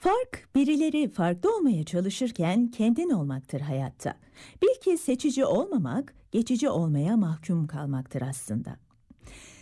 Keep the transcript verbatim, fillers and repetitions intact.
Fark, birileri farklı olmaya çalışırken kendin olmaktır hayatta. Bil ki seçici olmamak, geçici olmaya mahkum kalmaktır aslında.